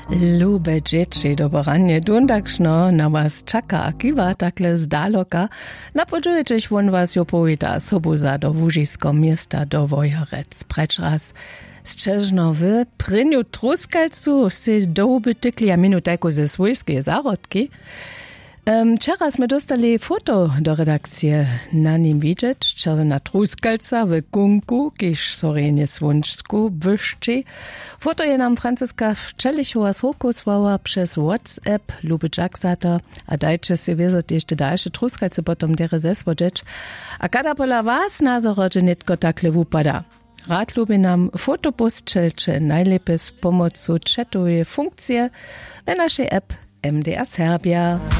Lube dzieci, dobranie dundakšno na was čaka a kiwa takle zdaloka. Napočuječeš won was jo povita sobuza do Łužisko miesta do Wojarec. Preč raz sčežno v prinju Truskalcu si doby tykli a minutajku ze svojskiej zarodki. Wczoraj sme dostali foto do redakcie. Na nim widzieć czerwona Truskalca w kunku, kiż sorenie Słonczsku wyszczy. Foto je nam Franciska Wczelichowa z Hokuswała przez WhatsApp Lubyczak zata, a dajcie si wiedzieć jeszcze dalsze Truskalce potom dere zeswodzieć. A kada pola was na zorodzie nitko takle wupada. Rad lubi nam foto postčelče najlepiej z pomocą chatowej funkcji na naszej app MDR Serbia.